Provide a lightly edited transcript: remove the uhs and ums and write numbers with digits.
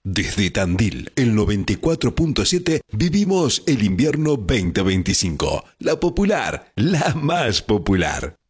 Desde Tandil, el 94.7, vivimos el invierno 2025. La popular, la más popular.